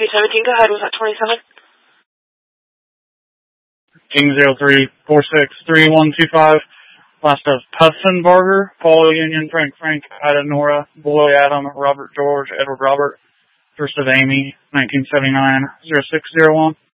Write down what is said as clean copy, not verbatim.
17, go ahead. Was that 27? King 03463125. Last of Puffenbarger, Paul Union, Frank, Ada Nora, Boy Adam, Robert George, Edward Robert. First of Amy, 1979, 0601.